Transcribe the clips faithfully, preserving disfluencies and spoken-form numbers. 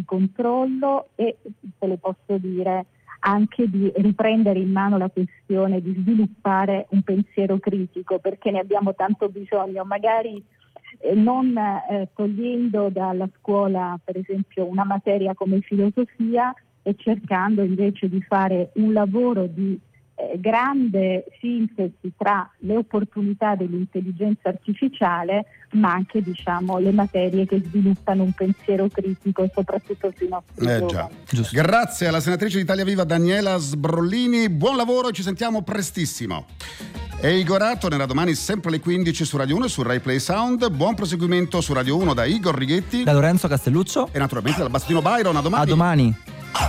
controllo e, se le posso dire, anche di riprendere in mano la questione, di sviluppare un pensiero critico, perché ne abbiamo tanto bisogno, magari eh, non eh, togliendo dalla scuola per esempio una materia come filosofia e cercando invece di fare un lavoro di eh, grande sintesi tra le opportunità dell'intelligenza artificiale, ma anche diciamo le materie che sviluppano un pensiero critico soprattutto sui nostri eh, giovani. Già. Grazie alla senatrice di Italia Viva Daniela Sbrollini, buon lavoro e ci sentiamo prestissimo. E Igor tornerà domani sempre alle quindici su Radio uno e su Rai Play Sound. Buon proseguimento su Radio uno da Igor Righetti, da Lorenzo Castelluccio e naturalmente dal Bastino Byron. A domani. A domani.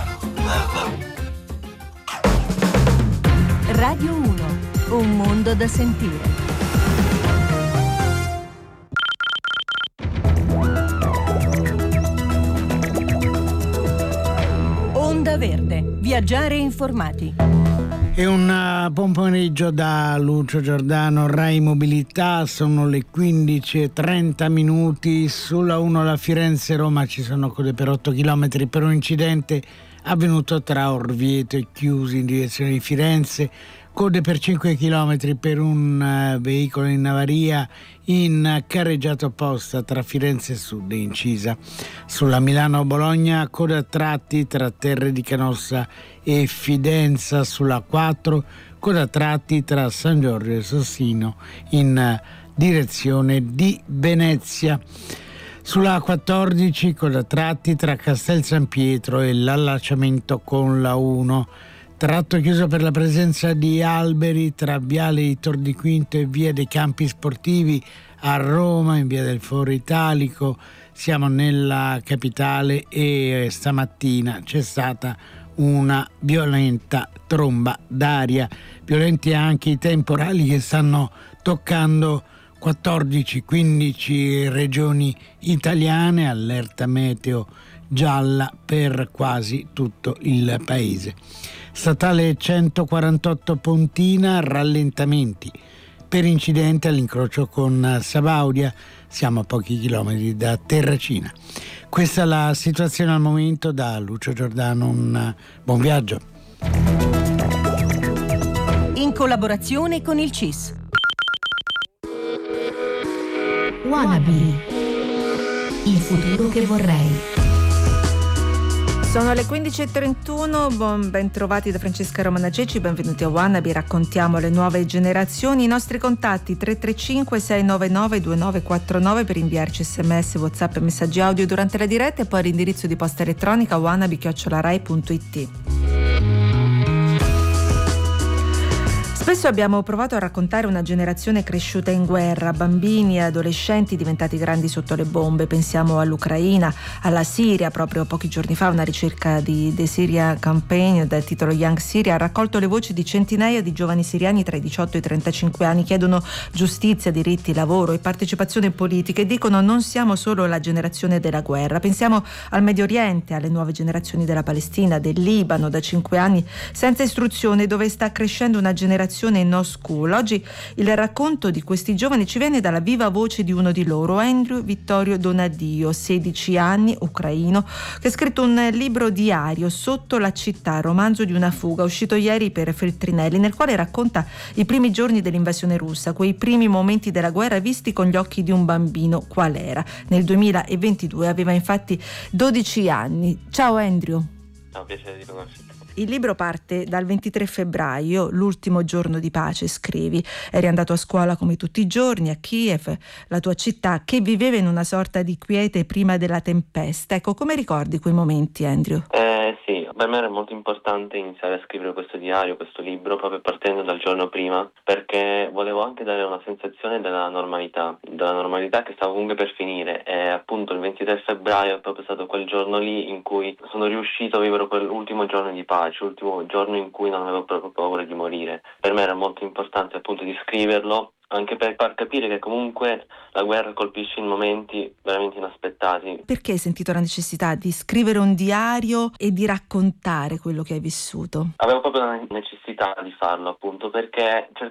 Radio uno, un mondo da sentire. Onda Verde, viaggiare informati. E un buon pomeriggio da Lucio Giordano, Rai Mobilità. Sono le quindici e trenta minuti. Sulla uno la Firenze-Roma ci sono code per otto chilometri per un incidente avvenuto tra Orvieto e Chiusi in direzione di Firenze. Code per cinque chilometri per un uh, veicolo in avaria in carreggiata opposta tra Firenze Sud e Incisa. Sulla Milano-Bologna coda a tratti tra Terre di Canossa e Fidenza. Sulla quattro coda a tratti tra San Giorgio e Sossino in uh, direzione di Venezia. Sulla quattordici coda a tratti tra Castel San Pietro e l'allacciamento con la uno. Tratto chiuso per la presenza di alberi tra Viale di Tor di Quinto e Via dei Campi Sportivi a Roma, in Via del Foro Italico. Siamo nella capitale e stamattina c'è stata una violenta tromba d'aria. Violenti anche i temporali che stanno toccando quattordici quindici regioni italiane, allerta meteo gialla per quasi tutto il paese. Statale centoquarantotto Pontina, rallentamenti per incidente all'incrocio con Sabaudia, siamo a pochi chilometri da Terracina. Questa è la situazione al momento. Da Lucio Giordano un buon viaggio. In collaborazione con il C I S. Wannabe. Il futuro che vorrei. Sono le quindici e trentuno, ben trovati da Francesca Romana Ceci, benvenuti a Wannabe, raccontiamo le nuove generazioni. I nostri contatti tre tre cinque sei nove nove due nove quattro nove per inviarci sms, whatsapp e messaggi audio durante la diretta, e poi l'indirizzo di posta elettronica wannabe chiocciola rai punto it. Spesso abbiamo provato a raccontare una generazione cresciuta in guerra, bambini e adolescenti diventati grandi sotto le bombe. Pensiamo all'Ucraina, alla Siria. Proprio pochi giorni fa una ricerca di The Syria Campaign dal titolo Young Syria ha raccolto le voci di centinaia di giovani siriani tra i diciotto e i trentacinque anni. Chiedono giustizia, diritti, lavoro e partecipazione politica e dicono: non siamo solo la generazione della guerra. Pensiamo al Medio Oriente, alle nuove generazioni della Palestina, del Libano, da cinque anni senza istruzione, dove sta crescendo una generazione no school. Oggi il racconto di questi giovani ci viene dalla viva voce di uno di loro, Andrew Vittorio Donadio, sedici anni, ucraino, che ha scritto un libro diario, Sotto la città, romanzo di una fuga, uscito ieri per Feltrinelli, nel quale racconta i primi giorni dell'invasione russa, quei primi momenti della guerra visti con gli occhi di un bambino qual era. Nel duemilaventidue aveva infatti dodici anni. Ciao Andrew. Ciao, piacere di conoscerti. Il libro parte dal ventitré febbraio, l'ultimo giorno di pace, scrivi. Eri andato a scuola come tutti i giorni a Kiev, la tua città che viveva in una sorta di quiete prima della tempesta. Ecco, come ricordi quei momenti, Andrew? Eh sì, per me era molto importante iniziare a scrivere questo diario, questo libro, proprio partendo dal giorno prima, perché volevo anche dare una sensazione della normalità, della normalità che stava comunque per finire. E appunto il ventitré febbraio è proprio stato quel giorno lì in cui sono riuscito a vivere quell'ultimo giorno di pace, l'ultimo giorno in cui non avevo proprio paura di morire. Per me era molto importante appunto di scriverlo, anche per far capire che comunque la guerra colpisce in momenti veramente inaspettati. Perché hai sentito la necessità di scrivere un diario e di raccontare quello che hai vissuto? Avevo proprio la necessità di farlo, appunto, perché cercavo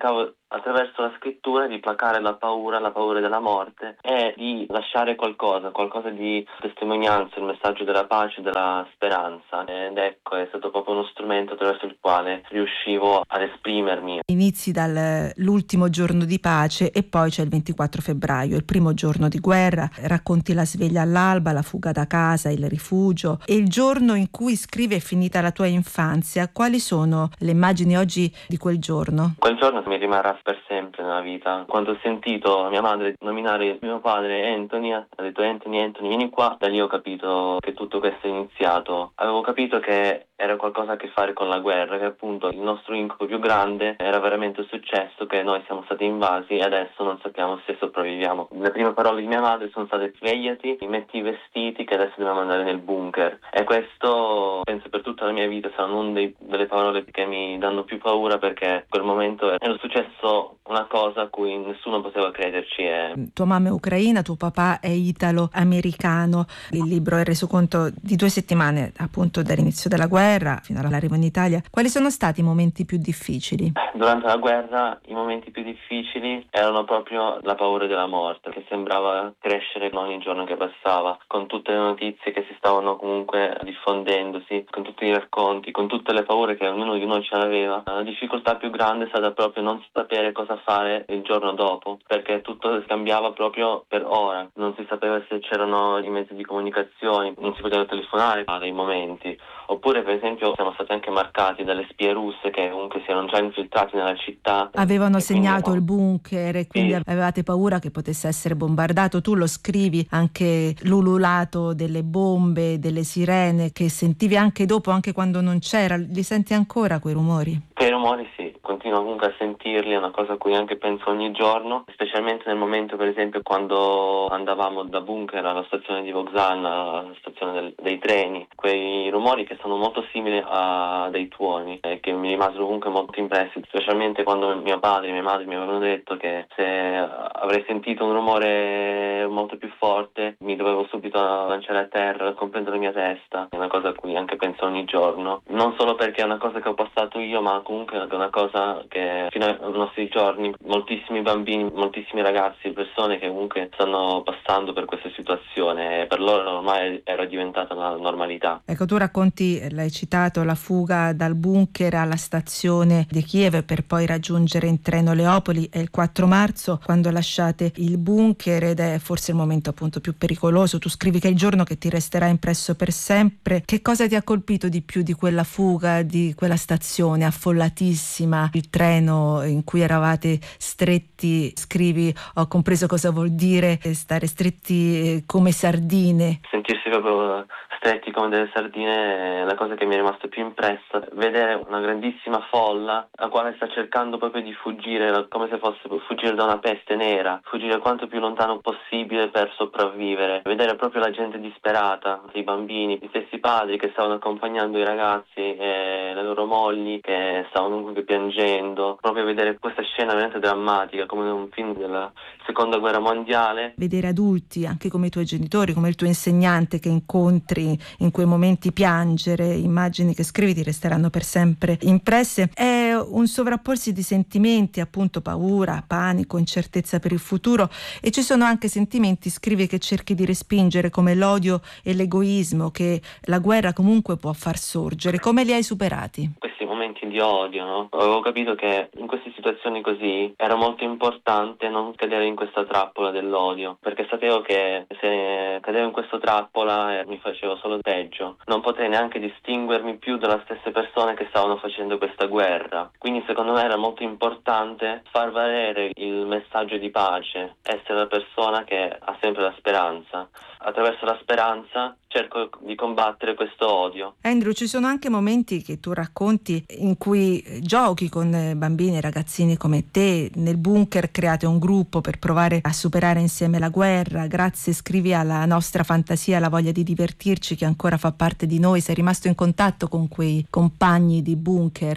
attraverso la scrittura di placare la paura, la paura della morte e di lasciare qualcosa, qualcosa di testimonianza, il messaggio della pace, della speranza. Ed ecco, è stato proprio uno strumento attraverso il quale riuscivo ad esprimermi. Inizi dall'ultimo giorno di pace e poi c'è il ventiquattro febbraio, il primo giorno di guerra, racconti la sveglia all'alba, la fuga da casa, il rifugio e il giorno in cui scrivi è finita la tua infanzia. Quali sono le immagini oggi di quel giorno? Quel giorno mi rimarrà per sempre nella vita. Quando ho sentito mia madre nominare mio padre Anthony, ha detto Anthony, Anthony, vieni qua, da lì ho capito che tutto questo è iniziato. Avevo capito che era qualcosa a che fare con la guerra, che appunto il nostro incubo più grande era veramente il successo, che noi siamo stati invasi e adesso non sappiamo se sopravviviamo. Le prime parole di mia madre sono state: svegliati, metti i vestiti che adesso dobbiamo andare nel bunker. E questo, penso, per tutta la mia vita sarà una delle parole che mi danno più paura, perché in quel momento era successo una cosa a cui nessuno poteva crederci. E... Tua mamma è ucraina, tuo papà è italo-americano. Il libro è reso conto di due settimane appunto dall'inizio della guerra fino all'arrivo in Italia. Quali sono stati i momenti più difficili? Durante la guerra i momenti più difficili erano proprio la paura della morte, che sembrava crescere ogni giorno che passava, con tutte le notizie che si stavano comunque diffondendosi, con tutti i racconti, con tutte le paure che ognuno di noi ce l'aveva. La difficoltà più grande è stata proprio non sapere cosa fare il giorno dopo, perché tutto cambiava proprio per ora. Non si sapeva se c'erano i mezzi di comunicazione, non si poteva telefonare a dei momenti. Oppure, per esempio, siamo stati anche marcati dalle spie russe che comunque si erano già infiltrati nella città. Avevano segnato quindi... il bunker e quindi sì. Avevate paura che potesse essere bombardato. Tu lo scrivi, anche l'ululato delle bombe, delle sirene che sentivi anche dopo, anche quando non c'era. Li senti ancora quei rumori? Quei rumori sì, continuo comunque a sentirli, è una cosa a cui anche penso ogni giorno, specialmente nel momento, per esempio, quando andavamo da bunker alla stazione di Vokzal, alla stazione del, dei treni, quei rumori che sono molto simili a dei tuoni e che mi rimasero comunque molto impressi, specialmente quando mio padre e mia madre mi avevano detto che se avrei sentito un rumore molto più forte mi dovevo subito lanciare a terra, comprendere la mia testa. È una cosa a cui anche penso ogni giorno, non solo perché è una cosa che ho passato io, ma comunque è una cosa che fino ai nostri giorni moltissimi bambini, moltissimi ragazzi, persone che comunque stanno passando per questa situazione, e per loro ormai era diventata la normalità. Ecco, tu racconti, l'hai citato, la fuga dal bunker alla stazione di Kiev per poi raggiungere in treno Leopoli. È il quattro marzo quando lasciate il bunker ed è forse il momento appunto più pericoloso. Tu scrivi che è il giorno che ti resterà impresso per sempre. Che cosa ti ha colpito di più di quella fuga, di quella stazione affollatissima, il treno in cui eravate stretti? Scrivi, ho compreso cosa vuol dire stare stretti come sardine. Sentirsi proprio stretti come delle sardine è la cosa che mi è rimasta più impressa. Vedere una grandissima folla la quale sta cercando proprio di fuggire, come se fosse fuggire da una peste nera, fuggire quanto più lontano possibile per sopravvivere. Vedere proprio la gente disperata, i bambini, gli stessi padri che stavano accompagnando i ragazzi e le loro mogli che stavano comunque piangendo. Proprio vedere questa scena veramente drammatica, come in un film della seconda guerra mondiale. Vedere adulti, anche come i tuoi genitori, come il tuo insegnante che incontri in quei momenti piangere, immagini che scrivi ti resteranno per sempre impresse. È un sovrapporsi di sentimenti, appunto paura, panico, incertezza per il futuro, e ci sono anche sentimenti, scrivi, che cerchi di respingere, come l'odio e l'egoismo che la guerra comunque può far sorgere. Come li hai superati? Questi momenti di odio, no? Avevo capito che in queste situazioni così era molto importante non cadere in questa trappola dell'odio, perché sapevo che se cadevo in questa trappola eh, mi facevo solo peggio. Non potrei neanche distinguermi più dalle stesse persone che stavano facendo questa guerra. Quindi secondo me era molto importante far valere il messaggio di pace, essere la persona che ha sempre la speranza. Attraverso la speranza cerco di combattere questo odio. Andrew, ci sono anche momenti che tu racconti in cui giochi con bambini e ragazzini come te. Nel bunker create un gruppo per provare a superare insieme la guerra. Grazie, scrivi, alla nostra fantasia, alla voglia di divertirci che ancora fa parte di noi. Sei rimasto in contatto con quei compagni di bunker? Sì, sì,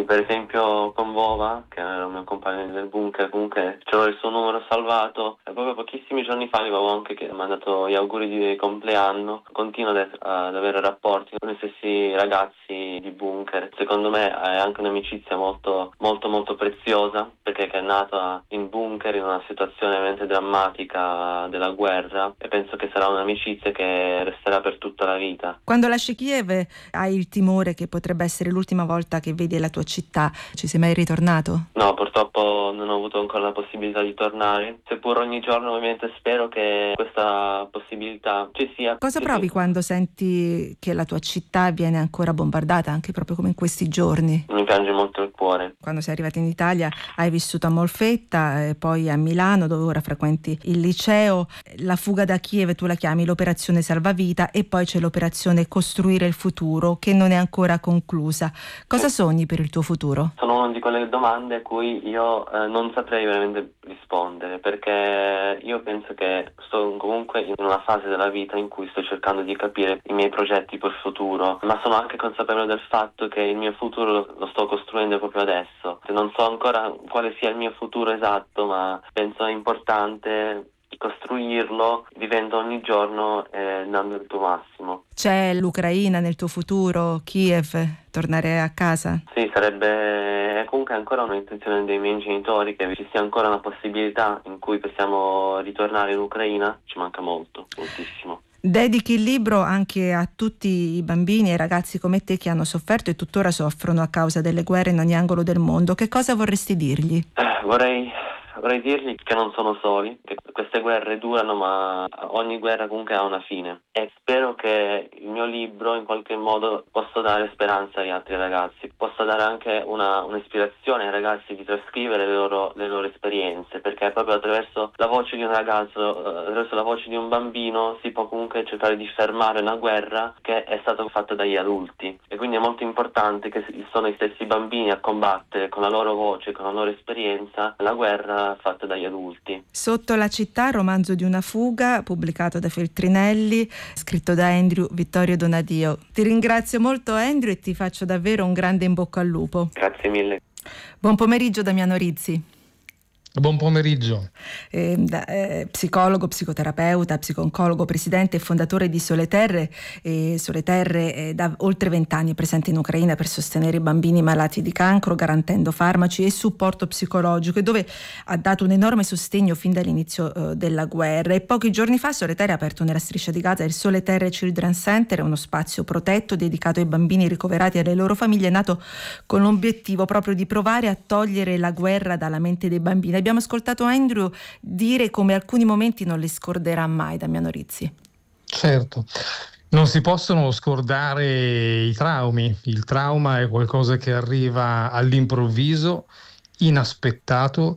Per esempio con Vova, che era un mio compagno del bunker, comunque c'era il suo numero salvato e proprio pochissimi giorni fa gli avevo anche mandato gli auguri di compleanno. Continuo ad, ad avere rapporti con gli stessi ragazzi di bunker. Secondo me è anche un'amicizia molto molto molto preziosa, perché è nata in bunker in una situazione veramente drammatica della guerra, e penso che sarà un'amicizia che resterà per tutta la vita. Quando lasci Kiev hai il timore che potrebbe essere l'ultima volta che vedi la tua città? Ci sei mai ritornato? No, purtroppo non ho avuto ancora la possibilità di tornare, seppur ogni giorno ovviamente spero che questa possibilità ci sia. Cosa provi quando senti che la tua città viene ancora bombardata, anche proprio come in questi giorni? Mi piange molto il cuore. Quando sei arrivata in Italia hai vissuto a Molfetta e poi a Milano, dove ora frequenti il liceo. La fuga da Kiev tu la chiami l'operazione salvavita, e poi c'è l'operazione costruire il futuro, che non è ancora conclusa. Cosa sogni per il tuo futuro? Sono una di quelle domande a cui io eh, non saprei veramente rispondere, perché io penso che sto comunque in una fase della vita in cui sto cercando di capire i miei progetti per il futuro, ma sono anche consapevole del fatto che il mio futuro lo, lo sto costruendo proprio adesso. Non so ancora quale sia il mio futuro esatto, ma penso è importante costruirlo vivendo ogni giorno e dando il tuo massimo. C'è l'Ucraina nel tuo futuro, Kiev, tornare a casa? Sì, sarebbe comunque ancora un'intenzione dei miei genitori che ci sia ancora una possibilità in cui possiamo ritornare in Ucraina. Ci manca molto, moltissimo. Dedichi il libro anche a tutti i bambini e i ragazzi come te che hanno sofferto e tuttora soffrono a causa delle guerre in ogni angolo del mondo. Che cosa vorresti dirgli? Eh, vorrei... Vorrei dirgli che non sono soli, che queste guerre durano, ma ogni guerra comunque ha una fine, e spero che il mio libro in qualche modo possa dare speranza agli altri ragazzi, possa dare anche una, un'ispirazione ai ragazzi di trascrivere le loro, le loro esperienze, perché proprio attraverso la voce di un ragazzo, attraverso la voce di un bambino si può comunque cercare di fermare una guerra che è stata fatta dagli adulti, e quindi è molto importante che sono i stessi bambini a combattere con la loro voce, con la loro esperienza, la guerra fatta dagli adulti. Sotto la città, romanzo di una fuga, pubblicato da Feltrinelli, scritto da Andrew Vittorio Donadio. Ti ringrazio molto, Andrew, e ti faccio davvero un grande in bocca al lupo. Grazie mille. Buon pomeriggio, Damiano Rizzi. Buon pomeriggio. Eh, da, eh, psicologo, psicoterapeuta, psico-oncologo, presidente e fondatore di Sole Terre. Eh, Sole Terre eh, da oltre vent'anni è presente in Ucraina per sostenere i bambini malati di cancro, garantendo farmaci e supporto psicologico, e dove ha dato un enorme sostegno fin dall'inizio eh, della guerra. E pochi giorni fa Sole Terre ha aperto nella striscia di Gaza il Sole Terre Children Center, uno spazio protetto dedicato ai bambini ricoverati e alle loro famiglie, nato con l'obiettivo proprio di provare a togliere la guerra dalla mente dei bambini. Abbiamo ascoltato Andrew dire come alcuni momenti non li scorderà mai, Damiano Rizzi. Certo, non si possono scordare i traumi. Il trauma è qualcosa che arriva all'improvviso, inaspettato,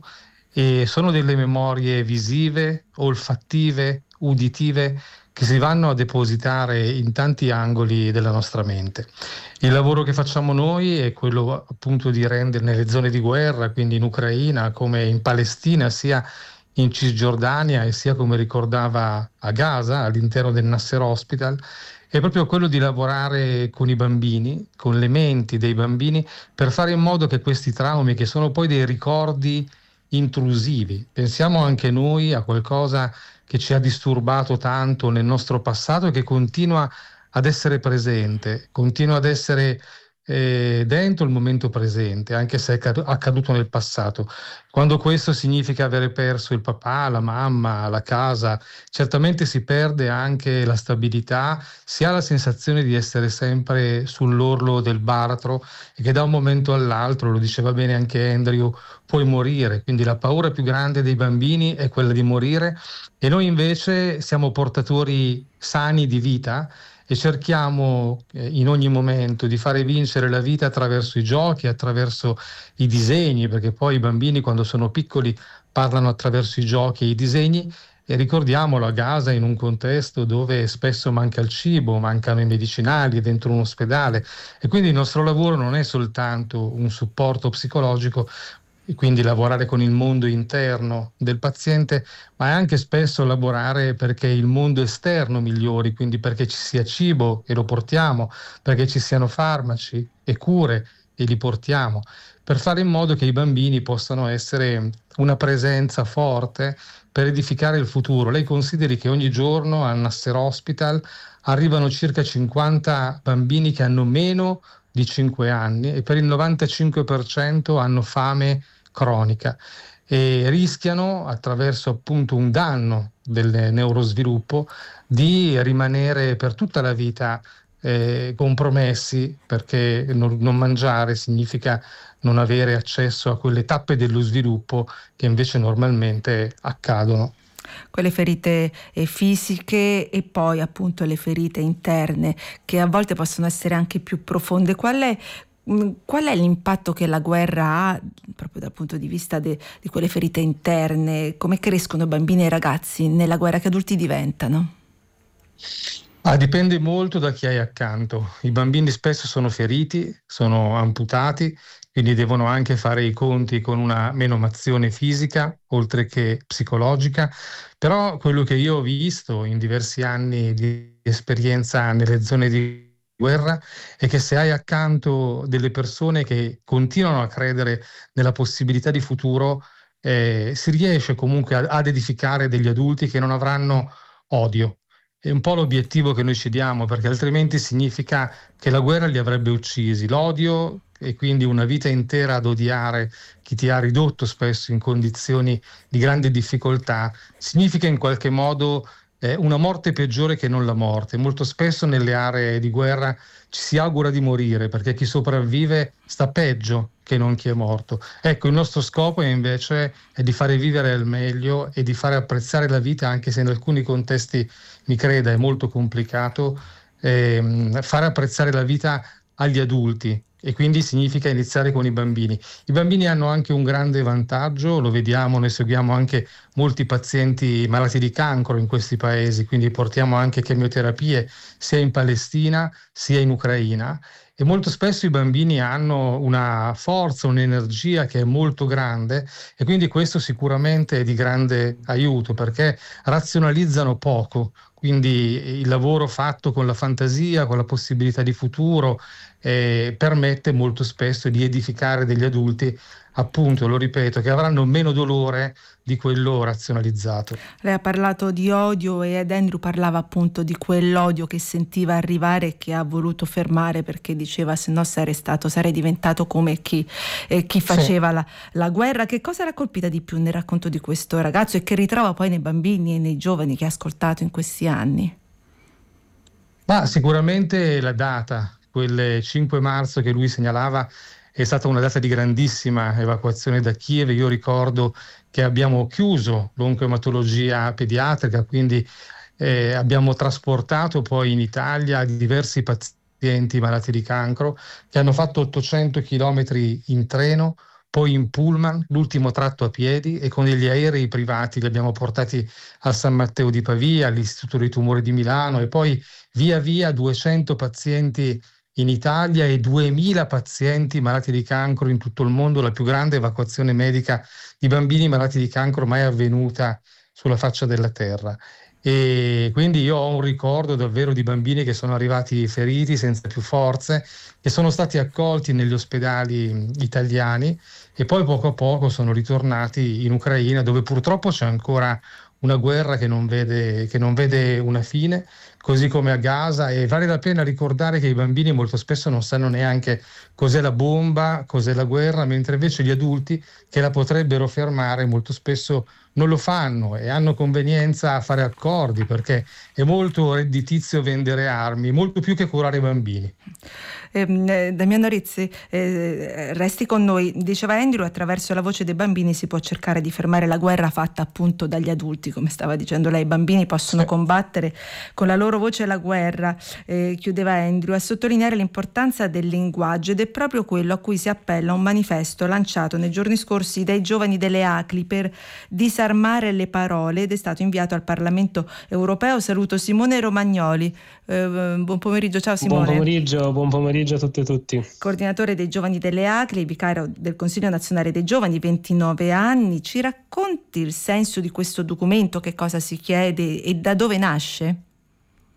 e sono delle memorie visive, olfattive, uditive, che si vanno a depositare in tanti angoli della nostra mente. Il lavoro che facciamo noi è quello appunto di rendere nelle zone di guerra, quindi in Ucraina come in Palestina, sia in Cisgiordania e sia, come ricordava, a Gaza, all'interno del Nasser Hospital, è proprio quello di lavorare con i bambini, con le menti dei bambini, per fare in modo che questi traumi, che sono poi dei ricordi intrusivi, pensiamo anche noi a qualcosa che ci ha disturbato tanto nel nostro passato e che continua ad essere presente, continua ad essere eh, dentro il momento presente, anche se è accaduto nel passato. Quando questo significa avere perso il papà, la mamma, la casa, certamente si perde anche la stabilità, si ha la sensazione di essere sempre sull'orlo del baratro e che da un momento all'altro, lo diceva bene anche Andrew, puoi morire. Quindi la paura più grande dei bambini è quella di morire, e noi invece siamo portatori sani di vita e cerchiamo eh, in ogni momento di fare vincere la vita attraverso i giochi, attraverso i disegni, perché poi i bambini quando sono piccoli parlano attraverso i giochi e i disegni. E ricordiamolo, a Gaza, in un contesto dove spesso manca il cibo, mancano i medicinali, dentro un ospedale, e quindi il nostro lavoro non è soltanto un supporto psicologico, e quindi lavorare con il mondo interno del paziente, ma è anche spesso lavorare perché il mondo esterno migliori, quindi perché ci sia cibo e lo portiamo, perché ci siano farmaci e cure e li portiamo, per fare in modo che i bambini possano essere una presenza forte per edificare il futuro. Lei consideri che ogni giorno al Nasser Hospital arrivano circa cinquanta bambini che hanno meno di cinque anni e per il novantacinque per cento hanno fame cronica e rischiano, attraverso appunto un danno del neurosviluppo, di rimanere per tutta la vita eh, compromessi, perché non, non mangiare significa non avere accesso a quelle tappe dello sviluppo che invece normalmente accadono. Quelle ferite eh, fisiche e poi appunto le ferite interne, che a volte possono essere anche più profonde. Qual è, mh, qual è l'impatto che la guerra ha proprio dal punto di vista de, di quelle ferite interne? Come crescono bambini e ragazzi nella guerra, che adulti diventano? Ah, dipende molto da chi hai accanto. I bambini spesso sono feriti, sono amputati, quindi devono anche fare i conti con una menomazione fisica, oltre che psicologica. Però quello che io ho visto in diversi anni di esperienza nelle zone di guerra è che se hai accanto delle persone che continuano a credere nella possibilità di futuro, eh, si riesce comunque ad, ad edificare degli adulti che non avranno odio. È un po' l'obiettivo che noi ci diamo, perché altrimenti significa che la guerra li avrebbe uccisi. L'odio, e quindi una vita intera ad odiare chi ti ha ridotto spesso in condizioni di grande difficoltà, significa in qualche modo eh, una morte peggiore che non la morte. Molto spesso nelle aree di guerra ci si augura di morire, perché chi sopravvive sta peggio che non chi è morto. Ecco, il nostro scopo è invece è di fare vivere al meglio e di fare apprezzare la vita, anche se in alcuni contesti, mi creda, è molto complicato, ehm, fare apprezzare la vita agli adulti, e quindi significa iniziare con i bambini. I bambini hanno anche un grande vantaggio, lo vediamo, noi seguiamo anche molti pazienti malati di cancro in questi paesi, quindi portiamo anche chemioterapie sia in Palestina sia in Ucraina, e molto spesso i bambini hanno una forza, un'energia che è molto grande, e quindi questo sicuramente è di grande aiuto, perché razionalizzano poco. Quindi il lavoro fatto con la fantasia, con la possibilità di futuro, eh, permette molto spesso di edificare degli adulti, appunto, lo ripeto, che avranno meno dolore di quello razionalizzato. Lei ha parlato di odio e Ed Andrew parlava appunto di quell'odio che sentiva arrivare e che ha voluto fermare, perché diceva: se no sarei stato, sarei diventato come chi, eh, chi faceva sì. la, la guerra. Che cosa l'ha colpita di più nel racconto di questo ragazzo e che ritrova poi nei bambini e nei giovani che ha ascoltato in questi anni? Ma sicuramente la data, quel cinque marzo che lui segnalava, è stata una data di grandissima evacuazione da Kiev. Io ricordo che abbiamo chiuso l'oncoematologia pediatrica, quindi eh, abbiamo trasportato poi in Italia diversi pazienti malati di cancro che hanno fatto ottocento chilometri in treno, poi in pullman, l'ultimo tratto a piedi, e con degli aerei privati li abbiamo portati al San Matteo di Pavia, all'Istituto dei Tumori di Milano, e poi via via duecento pazienti in Italia e duemila pazienti malati di cancro in tutto il mondo, la più grande evacuazione medica di bambini malati di cancro mai avvenuta sulla faccia della terra. E quindi io ho un ricordo davvero di bambini che sono arrivati feriti, senza più forze, che sono stati accolti negli ospedali italiani e poi poco a poco sono ritornati in Ucraina, dove purtroppo c'è ancora una guerra che non vede, che non vede una fine, così come a Gaza, e vale la pena ricordare che i bambini molto spesso non sanno neanche cos'è la bomba, cos'è la guerra, mentre invece gli adulti che la potrebbero fermare molto spesso non lo fanno e hanno convenienza a fare accordi, perché è molto redditizio vendere armi, molto più che curare i bambini. Eh, Damiano Rizzi, eh, resti con noi. Diceva Andrew, attraverso la voce dei bambini si può cercare di fermare la guerra fatta appunto dagli adulti, come stava dicendo lei. I bambini possono sì. combattere con la loro voce la guerra, eh, chiudeva Andrew, a sottolineare l'importanza del linguaggio, ed è proprio quello a cui si appella un manifesto lanciato nei giorni scorsi dai giovani delle A C L I per disarmare le parole, ed è stato inviato al Parlamento europeo. Saluto Simone Romagnoli. Eh, buon pomeriggio, ciao Simone. Buon pomeriggio, buon pomeriggio a tutte e tutti. Coordinatore dei giovani delle A C L I, vicario del Consiglio Nazionale dei Giovani, ventinove anni. Ci racconti il senso di questo documento, che cosa si chiede e da dove nasce?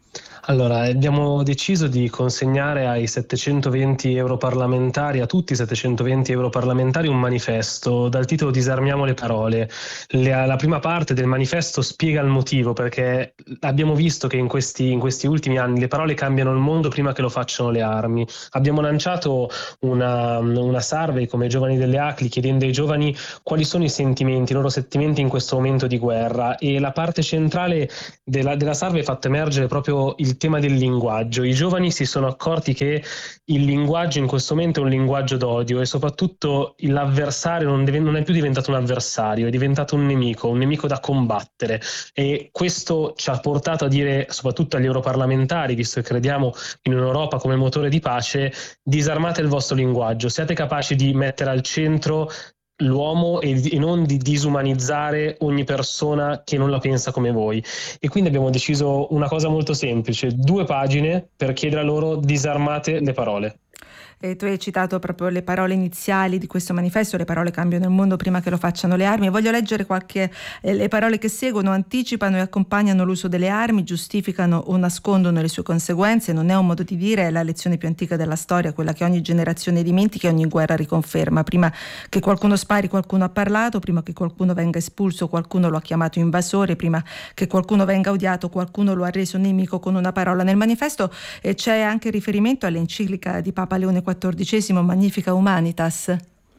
Allora, abbiamo deciso di consegnare ai settecentoventi europarlamentari, a tutti i settecentoventi europarlamentari, un manifesto dal titolo Disarmiamo le parole. Le, la prima parte del manifesto spiega il motivo, perché abbiamo visto che in questi, in questi ultimi anni le parole cambiano il mondo prima che lo facciano le armi. Abbiamo lanciato una, una survey come Giovani delle A C L I chiedendo ai giovani quali sono i sentimenti, i loro sentimenti in questo momento di guerra, e la parte centrale della, della survey ha fatto emergere proprio il tema del linguaggio. I giovani si sono accorti che il linguaggio in questo momento è un linguaggio d'odio, e soprattutto l'avversario non, deve, non è più diventato un avversario, è diventato un nemico, un nemico da combattere, e questo ci ha portato a dire, soprattutto agli europarlamentari, visto che crediamo in un'Europa come motore di pace: disarmate il vostro linguaggio, siate capaci di mettere al centro l'uomo e, e non di disumanizzare ogni persona che non la pensa come voi. E quindi abbiamo deciso una cosa molto semplice: due pagine per chiedere a loro: disarmate le parole. E tu hai citato proprio le parole iniziali di questo manifesto: le parole cambiano il mondo prima che lo facciano le armi. Voglio leggere qualche eh, le parole che seguono: anticipano e accompagnano l'uso delle armi, giustificano o nascondono le sue conseguenze. Non è un modo di dire, è la lezione più antica della storia, quella che ogni generazione dimentica e ogni guerra riconferma. Prima che qualcuno spari, qualcuno ha parlato; prima che qualcuno venga espulso, qualcuno lo ha chiamato invasore; prima che qualcuno venga odiato, qualcuno lo ha reso nemico con una parola. Nel manifesto eh, c'è anche riferimento all'enciclica di Papa Leone quattordicesimo, Magnificat Humanitas.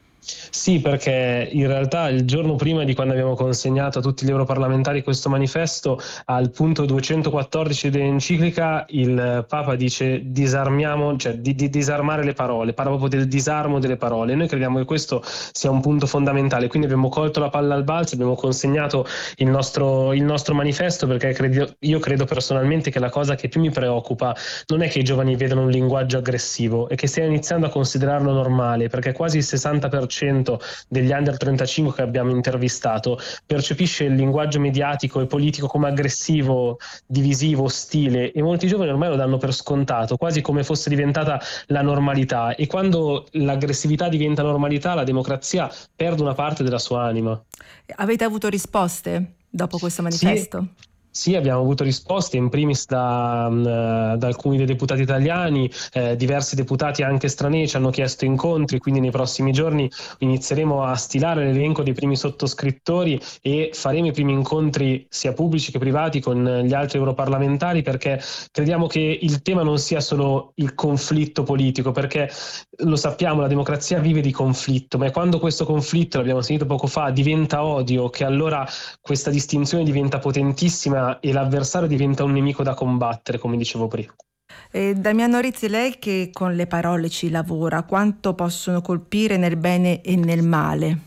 Sì, perché in realtà il giorno prima di quando abbiamo consegnato a tutti gli europarlamentari questo manifesto, al punto duecentoquattordici dell'enciclica, il Papa dice disarmiamo, cioè di, di disarmare le parole, parla proprio del disarmo delle parole. Noi crediamo che questo sia un punto fondamentale, quindi abbiamo colto la palla al balzo, abbiamo consegnato il nostro, il nostro manifesto, perché credo, io credo personalmente che la cosa che più mi preoccupa non è che i giovani vedano un linguaggio aggressivo, è che stiano iniziando a considerarlo normale, perché quasi il sessanta per cento degli under trentacinque che abbiamo intervistato percepisce il linguaggio mediatico e politico come aggressivo, divisivo, ostile, e molti giovani ormai lo danno per scontato, quasi come fosse diventata la normalità. E quando l'aggressività diventa normalità, la democrazia perde una parte della sua anima. Avete avuto risposte dopo questo manifesto? Sì. Sì, abbiamo avuto risposte, in primis da, da alcuni dei deputati italiani, eh, diversi deputati anche stranieri ci hanno chiesto incontri, quindi nei prossimi giorni inizieremo a stilare l'elenco dei primi sottoscrittori e faremo i primi incontri sia pubblici che privati con gli altri europarlamentari, perché crediamo che il tema non sia solo il conflitto politico, perché lo sappiamo, la democrazia vive di conflitto, ma è quando questo conflitto, l'abbiamo sentito poco fa, diventa odio, che allora questa distinzione diventa potentissima e l'avversario diventa un nemico da combattere, come dicevo prima. E Damiano Rizzi, lei che con le parole ci lavora, quanto possono colpire nel bene e nel male?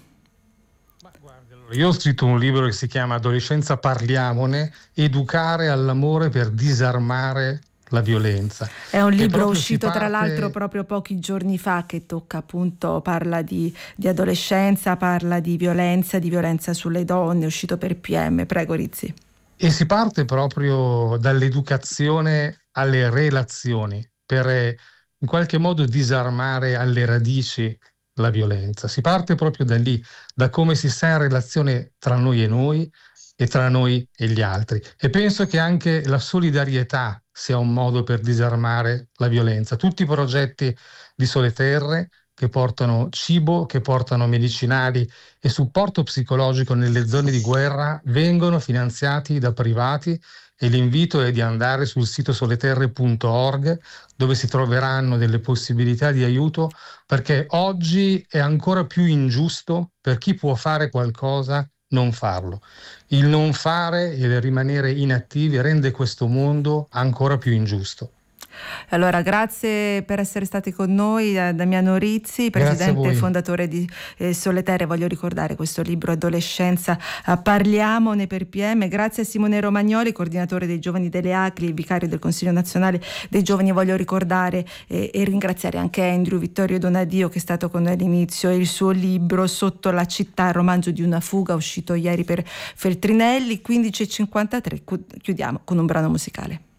Io ho scritto un libro che si chiama Adolescenza parliamone, educare all'amore per disarmare la violenza. È un libro uscito parte... tra l'altro proprio pochi giorni fa, che tocca appunto, parla di, di adolescenza, parla di violenza, di violenza sulle donne, è uscito per P M. Prego Rizzi. E si parte proprio dall'educazione alle relazioni, per in qualche modo disarmare alle radici la violenza. Si parte proprio da lì, da come si sta in relazione tra noi e noi e tra noi e gli altri. E penso che anche la solidarietà sia un modo per disarmare la violenza. Tutti i progetti di Sole Terre che portano cibo, che portano medicinali e supporto psicologico nelle zone di guerra vengono finanziati da privati, e l'invito è di andare sul sito soleterre punto org, dove si troveranno delle possibilità di aiuto, perché oggi è ancora più ingiusto per chi può fare qualcosa non farlo. Il non fare e il rimanere inattivi rende questo mondo ancora più ingiusto. Allora, grazie per essere stati con noi, Damiano Rizzi, presidente e fondatore di eh, Sole Terre. Voglio ricordare questo libro Adolescenza, parliamone, per P M. Grazie a Simone Romagnoli, coordinatore dei giovani delle A C L I, vicario del Consiglio Nazionale dei Giovani. Voglio ricordare eh, e ringraziare anche Andrew Vittorio Donadio, che è stato con noi all'inizio, e il suo libro Sotto la città, romanzo di una fuga, uscito ieri per Feltrinelli. Quindici e cinquantatré, chiudiamo con un brano musicale.